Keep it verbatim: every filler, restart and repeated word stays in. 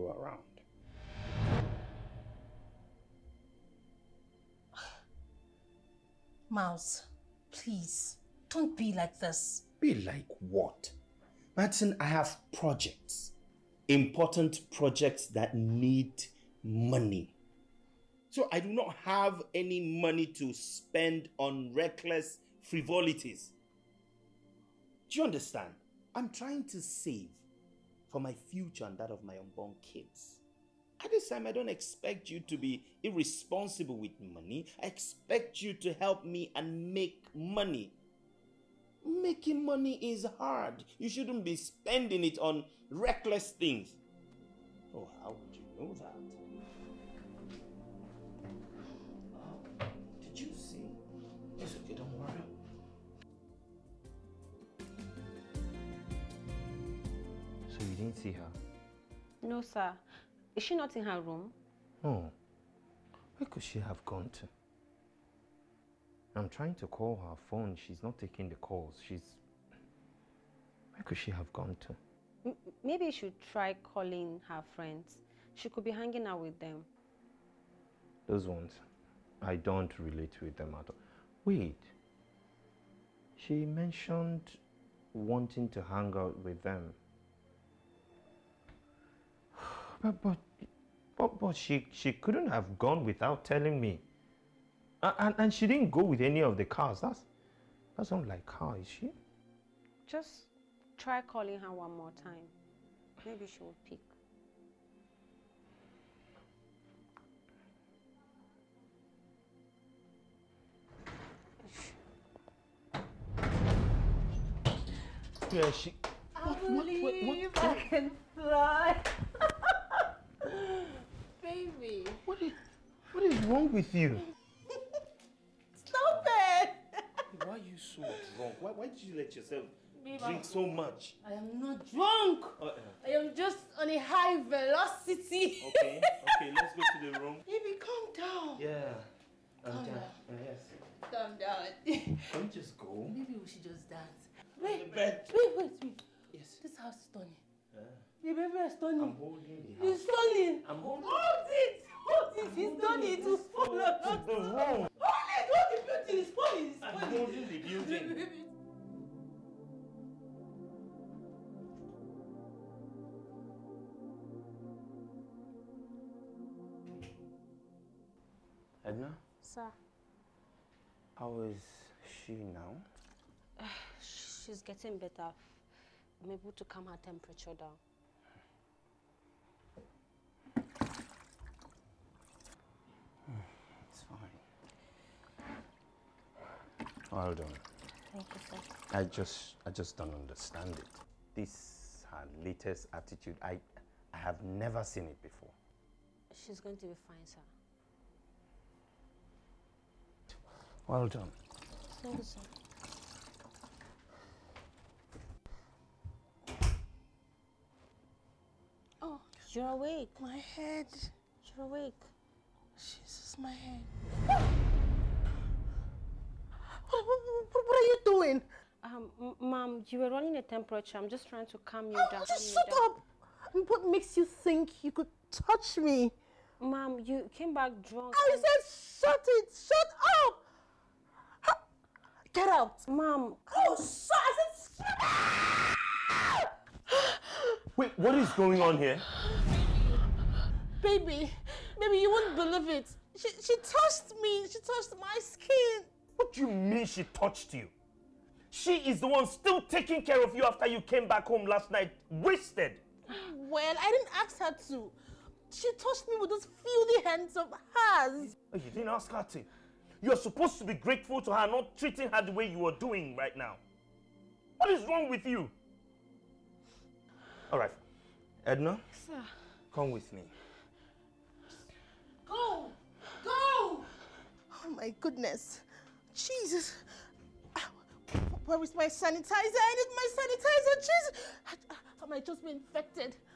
you're around. Miles, please, don't be like this. Be like what? Martin, I have projects. Important projects that need money. So I do not have any money to spend on reckless frivolities. Do you understand? I'm trying to save for my future and that of my unborn kids. At this time, I don't expect you to be irresponsible with money. I expect you to help me and make money. Making money is hard. You shouldn't be spending it on reckless things. Oh, how would you know that? Oh, did you see? It's okay, don't worry. So you didn't see her? No, sir. Is she not in her room? Oh. Where could she have gone to? I'm trying to call her phone. She's not taking the calls. She's... Where could she have gone to? M maybe you should try calling her friends. She could be hanging out with them. Those ones, I don't relate with them at all. Wait. She mentioned wanting to hang out with them. But, but, but, but she, she couldn't have gone without telling me. And, and she didn't go with any of the cars. That's, that's not like her, is she? Just try calling her one more time. Maybe she will pick. Yeah, she... I what, believe what, what, what, I can fly. Baby. What is, what is wrong with you? Stop it! Why are you so drunk? Why, why did you let yourself Baby, drink so much? I am not drunk. Uh, I am just on a high velocity. Okay, okay, let's go to the room. Baby, calm down. Yeah. Calm down. Uh, yes. Calm down. Can we just go? Maybe we should just dance. Wait, bed. wait, wait, wait. Yes. This house is stunning. Yeah. The baby is stunning. I'm holding the house. It's stunning. I'm holding Hold it. Hold it. It's stunning. It will fall to the room. Hold it. Hold the building. It's falling. It's I'm falling. holding the building. Edna? Sir. How is she now? Uh, she's getting better. I'm able to calm her temperature down. It's fine. Well done. Thank you, sir. I just, I just don't understand it. This her latest attitude. I, I have never seen it before. She's going to be fine, sir. Well done. Thank you, sir. Oh, you're awake. My head. You're awake. Jesus, my head. What, what, what are you doing? Um, Mom, you were running a temperature. I'm just trying to calm you Oh, down. just calm shut you down. up. What makes you think you could touch me? Mom, you came back drunk. I said shut it. Shut up. Get out. Mom. Oh, shut. I said shut up. Wait, what is going on here? Baby, baby, you won't believe it. She, she touched me. She touched my skin. What do you mean she touched you? She is the one still taking care of you after you came back home last night, wasted. Well, I didn't ask her to. She touched me with those filthy hands of hers. Oh, you didn't ask her to. You're supposed to be grateful to her, not treating her the way you are doing right now. What is wrong with you? All right, Edna, Sir. Come with me. Go! Go! Oh my goodness. Jesus. Where is my sanitizer? I need my sanitizer. Jesus. I, I might just be infected.